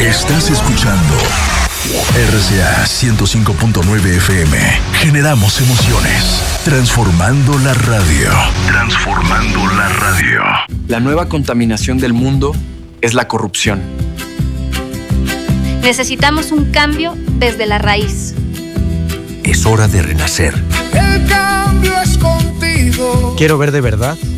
Estás escuchando RCA 105.9 FM. Generamos emociones. Transformando la radio. Transformando la radio. La nueva contaminación del mundo es la corrupción. Necesitamos un cambio desde la raíz. Es hora de renacer. El cambio es contigo. Quiero ver de verdad